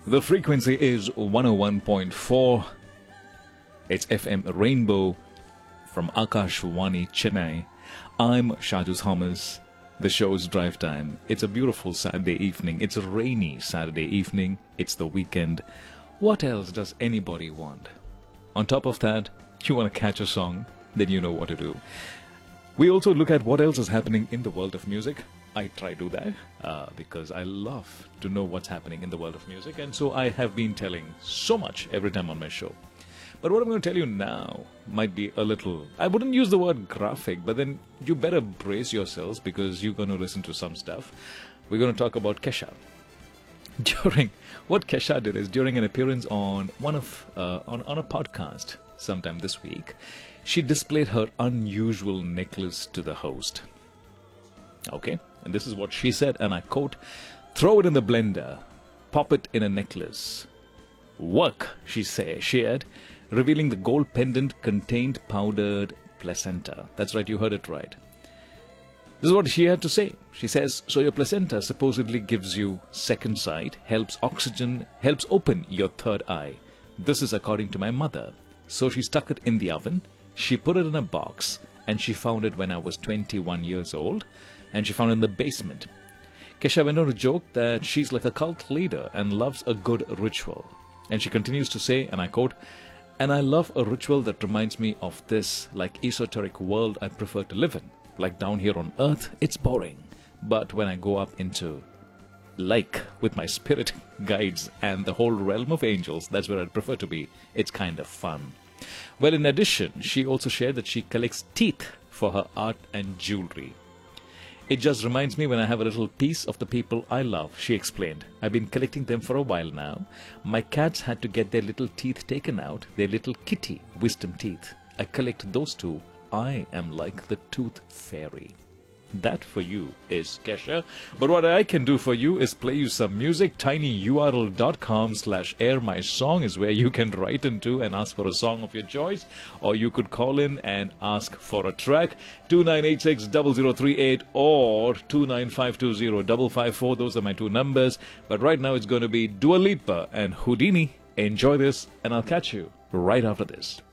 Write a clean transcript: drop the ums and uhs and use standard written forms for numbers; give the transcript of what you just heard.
The frequency is 101.4. It's FM Rainbow from Akashvani, Chennai. I'm Shaju Thomas. The show's drive time. It's a beautiful Saturday evening. It's a rainy Saturday evening. It's the weekend. What else does anybody want? On top of that, you want to catch a song, then you know what to do. We also look at what else is happening in the world of music. I try to do that because I love to know what's happening in the world of music. And so I have been telling so much every time on my show. But what I'm going to tell you now might be a little, I wouldn't use the word graphic, but then you better brace yourselves because you're going to listen to some stuff. We're going to talk about Kesha. What Kesha did is during an appearance on on a podcast sometime this week, she displayed her unusual necklace to the host. Okay, and this is what she said, and I quote, "Throw it in the blender, pop it in a necklace. Work," she shared, revealing the gold pendant contained powdered placenta. That's right, you heard it right. This is what she had to say. She says, so your placenta supposedly gives you second sight, helps oxygen, helps open your third eye. This is according to my mother. So she stuck it in the oven, she put it in a box, and she found it when I was 21 years old, and she found it in the basement. Kesha went on to joke that she's like a cult leader and loves a good ritual. And she continues to say, and I quote, "And I love a ritual that reminds me of this, like esoteric world I prefer to live in. Like down here on earth, it's boring. But when I go up into, like, with my spirit guides and the whole realm of angels, that's where I'd prefer to be. It's kind of fun." Well, in addition, she also shared that she collects teeth for her art and jewelry. "It just reminds me when I have a little piece of the people I love," she explained. "I've been collecting them for a while now. My cats had to get their little teeth taken out, their little kitty wisdom teeth. I collect those too. I am like the tooth fairy." That for you is Kesha. But what I can do for you is play you some music. tinyurl.com/airmysong is where you can write into and ask for a song of your choice. Or you could call in and ask for a track. 2986-0038 or 29520-554. Those are my two numbers. But right now it's going to be Dua Lipa and Houdini. Enjoy this and I'll catch you right after this.